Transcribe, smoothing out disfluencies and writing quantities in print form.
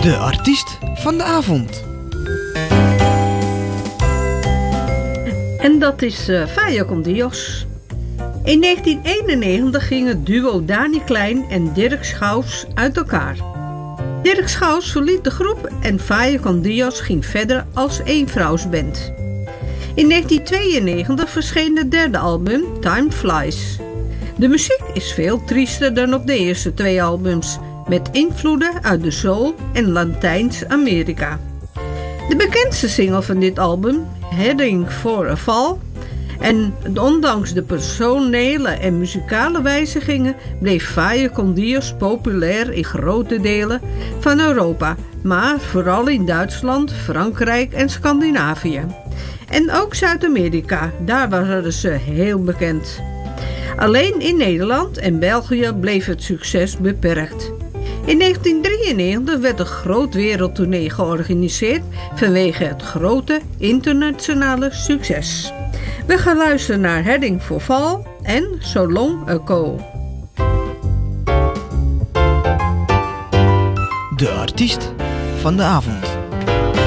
De artiest van de avond. En dat is Faya con Dios. In 1991 ging het duo Dani Klein en Dirk Schouws uit elkaar. Dirk Schouws verliet de groep en Faya con Dios ging verder als eenvrouwsband. In 1992 verscheen het derde album Time Flies. De muziek is veel triester dan op de eerste twee albums, met invloeden uit de soul en Latijns-Amerika. De bekendste single van dit album, Heading for a Fall, en ondanks de personele en muzikale wijzigingen bleef Faya con Dios populair in grote delen van Europa, maar vooral in Duitsland, Frankrijk en Scandinavië. En ook Zuid-Amerika, daar waren ze heel bekend. Alleen in Nederland en België bleef het succes beperkt. In 1993 werd een groot wereldtournee georganiseerd vanwege het grote internationale succes. We gaan luisteren naar Heading for Fall en So Long Ago. De artiest van de avond.